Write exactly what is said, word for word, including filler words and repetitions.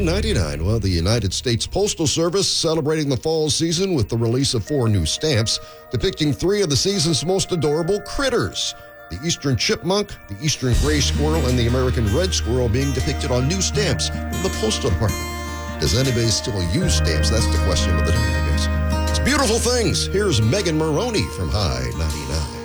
ninety-nine. Well, the United States Postal Service celebrating the fall season with the release of four new stamps depicting three of the season's most adorable critters. The Eastern Chipmunk, the Eastern Gray Squirrel, and the American Red Squirrel being depicted on new stamps from the Postal Department. Does anybody still use stamps? That's the question of the day, I guess. It's beautiful things. Here's Megan Maroney from High ninety-nine.